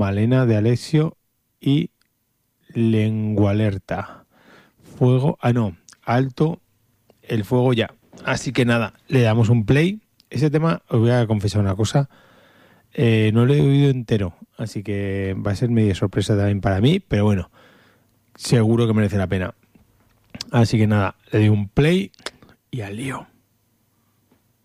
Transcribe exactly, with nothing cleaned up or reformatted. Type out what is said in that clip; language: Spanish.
Malena de Alessio y Lengualerta. Fuego, ah no, alto el fuego ya. Así que nada, le damos un play. Ese tema, os voy a confesar una cosa, eh, no lo he oído entero, así que va a ser medio sorpresa también para mí, pero bueno, seguro que merece la pena. Así que nada, le doy un play y al lío.